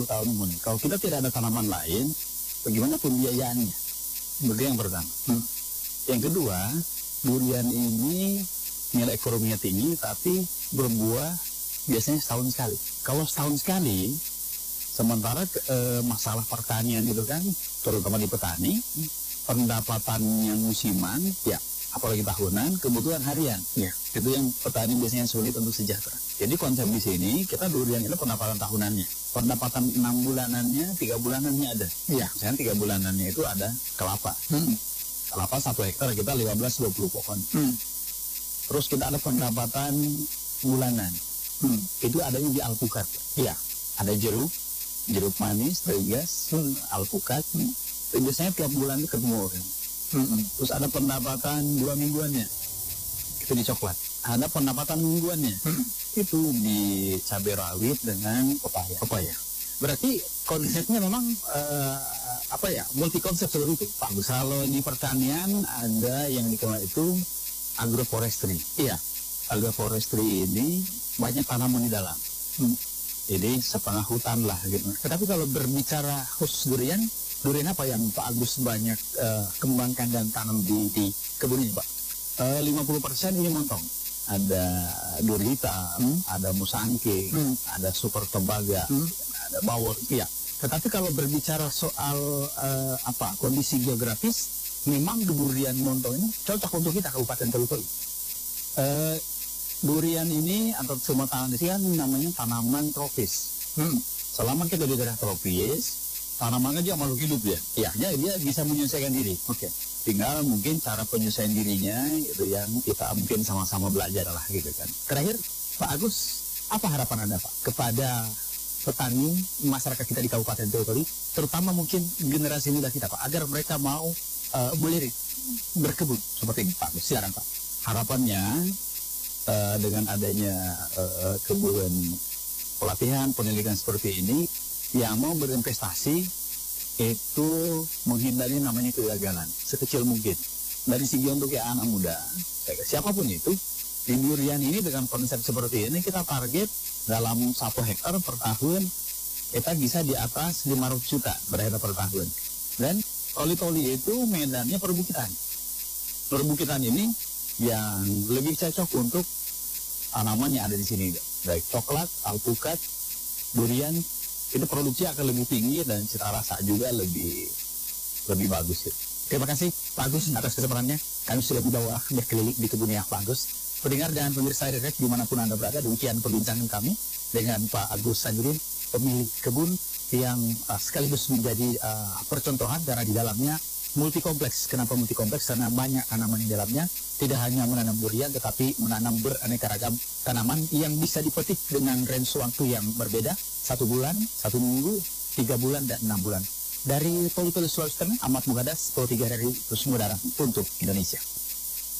tahun kemudian. Kalau kita tidak ada tanaman lain, bagaimana pembiayaannya? Itu yang pertama. Yang kedua, durian ini nilai ekonominya tinggi, tapi berbuah biasanya setahun sekali. Kalau setahun sekali, sementara masalah pertanian itu kan, terutama di petani, pendapatannya musiman, ya, apalagi tahunan, kebutuhan harian. Ya. Itu yang petani biasanya sulit untuk sejahtera. Jadi konsep di sini, kita durian itu pendapatan tahunannya. Pendapatan 6 bulanannya, 3 bulanannya ada. Ya. Misalnya 3 bulanannya itu ada kelapa. Kelapa 1 hektar kita 15-20 pohon. Terus kita ada pendapatan bulanan. Itu adanya di alpukat. Ya. Ada jeruk manis, terigas, alpukat. Biasanya tiap bulan itu ketemu kan. Terus ada pendapatan 2 mingguannya. Itu di coklat. Ada pendapatan mingguannya. Itu di cabai rawit dengan pepaya. Berarti konsepnya memang multi konsep seperti itu, Pak Agus. Kalau di pertanian ada yang dikenal itu agroforestry. Iya, agroforestry ini banyak tanaman di dalam. Jadi setengah hutan lah gitu. Tetapi kalau berbicara khusus durian apa yang Pak Agus banyak kembangkan dan tanam di kebun ini, Pak? 50% ini montong. Ada duri hitam, ada musangking, ada super tembaga, ada bawor. Iya. Tetapi kalau berbicara soal kondisi geografis, memang durian montong ini cocok untuk kita Kabupaten Tolu-Tolu. Durian ini atau semua tanaman di sini kan namanya tanaman tropis. Selama kita di daerah tropis, tanamannya dia makhluk hidup ya. Ya, dia bisa menyesuaikan diri. Oke. Tinggal mungkin cara penyesuaian dirinya itu yang kita mungkin sama-sama belajar lah gitu kan. Terakhir, Pak Agus, apa harapan Anda, Pak, kepada petani masyarakat kita di Kabupaten Tolu-Tolu, terutama mungkin generasi muda kita, Pak, agar mereka mau melirik berkebun seperti ini, Pak Agus? Silakan, Pak. Harapannya dengan adanya kebun pelatihan, pendidikan seperti ini, yang mau berinvestasi itu menghindari namanya kegagalan sekecil mungkin. Dari segi untuk anak muda, siapapun itu, di durian ini dengan konsep seperti ini kita target dalam 1 hektar per tahun kita bisa di atas 500 juta per hektar per tahun. Dan Toli-Toli itu medannya perbukitan. Perbukitan ini yang lebih cocok untuk tanaman yang ada di sini, baik coklat, alpukat, durian. Itu produksi akan lebih tinggi dan cita rasa juga lebih bagus ya. Terima kasih Pak Agus atas kesempatannya. Kami sudah dibawa berkeliling di kebunnya Pak Agus. Pendengar dan pemirsa direct dimanapun Anda berada, demikian perbincangan kami dengan Pak Agus Sanjudin, pemilik kebun yang sekaligus menjadi percontohan karena di dalamnya multi kompleks. Kenapa multi kompleks? Karena banyak tanaman di dalamnya. Tidak hanya menanam durian, tetapi menanam beraneka ragam tanaman yang bisa dipetik dengan range waktu yang berbeda. 1 bulan, 1 minggu, 3 bulan, dan 6 bulan. Dari Tolu-Tolu Sulawesi Tengah, Ahmad Mugadas, Pro 3 dari Terus Mudara untuk Indonesia.